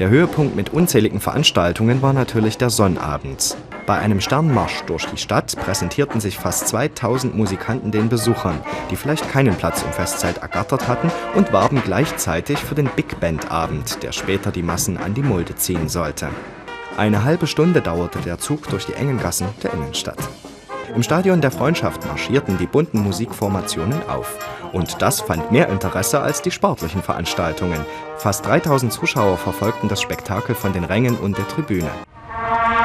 Der Höhepunkt mit unzähligen Veranstaltungen war natürlich der Sonnabend. Bei einem Sternmarsch durch die Stadt präsentierten sich fast 2000 Musikanten den Besuchern, die vielleicht keinen Platz im Festzelt ergattert hatten, und warben gleichzeitig für den Big Band Abend, der später die Massen an die Mulde ziehen sollte. Eine halbe Stunde dauerte der Zug durch die engen Gassen der Innenstadt. Im Stadion der Freundschaft marschierten die bunten Musikformationen auf. Und das fand mehr Interesse als die sportlichen Veranstaltungen. Fast 3000 Zuschauer verfolgten das Spektakel von den Rängen und der Tribüne.